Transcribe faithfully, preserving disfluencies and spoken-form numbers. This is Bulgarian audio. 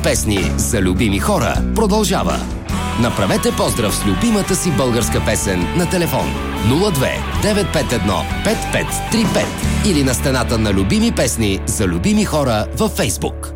песни за любими хора продължава. Направете поздрав с любимата си българска песен на телефон нула две девет пет едно пет пет три пет или на стената на любими песни за любими хора във Фейсбук.